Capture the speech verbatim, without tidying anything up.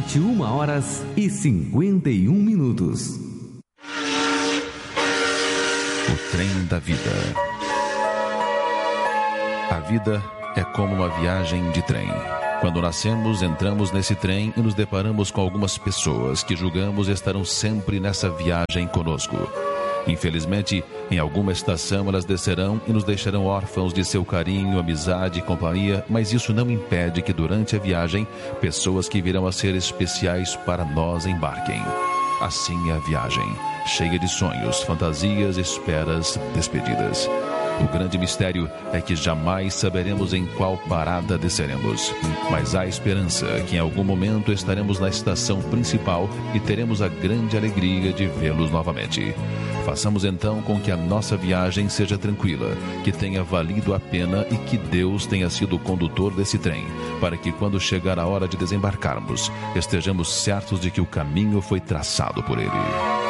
vinte e uma horas e cinquenta e um minutos. O trem da vida. A vida é como uma viagem de trem. Quando nascemos, entramos nesse trem e nos deparamos com algumas pessoas que julgamos estarão sempre nessa viagem conosco. Infelizmente, em alguma estação elas descerão e nos deixarão órfãos de seu carinho, amizade e companhia, mas isso não impede que durante a viagem, pessoas que virão a ser especiais para nós embarquem. Assim é a viagem, cheia de sonhos, fantasias, esperas, despedidas. O grande mistério é que jamais saberemos em qual parada desceremos. Mas há esperança que em algum momento estaremos na estação principal e teremos a grande alegria de vê-los novamente. Façamos então com que a nossa viagem seja tranquila, que tenha valido a pena e que Deus tenha sido o condutor desse trem, para que quando chegar a hora de desembarcarmos, estejamos certos de que o caminho foi traçado por Ele.